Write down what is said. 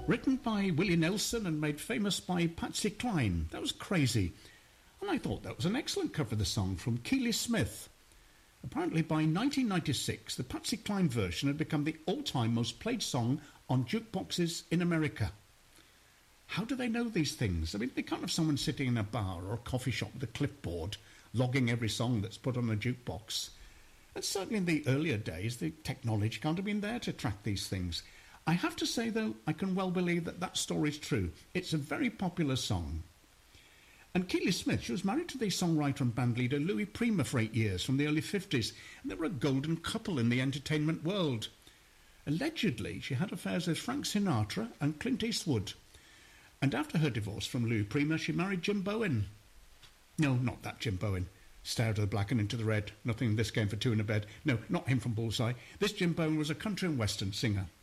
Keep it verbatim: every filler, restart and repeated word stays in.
Written by Willie Nelson and made famous by Patsy Cline. That was crazy. And I thought that was an excellent cover of the song from Keely Smith. Apparently by nineteen ninety-six, the Patsy Cline version had become the all-time most played song on jukeboxes in America. How do they know these things? I mean, they can't have someone sitting in a bar or a coffee shop with a clipboard logging every song that's put on a jukebox. And certainly in the earlier days, the technology can't have been there to track these things. I have to say, though, I can well believe that that story's true. It's a very popular song. And Keely Smith, she was married to the songwriter and bandleader Louis Prima for eight years from the early fifties, and they were a golden couple in the entertainment world. Allegedly, she had affairs with Frank Sinatra and Clint Eastwood. And after her divorce from Louis Prima, she married Jim Bowen. No, not that Jim Bowen. Stare out of the black and into the red. Nothing in this game for two in a bed. No, not him from Bullseye. This Jim Bowen was a country and western singer.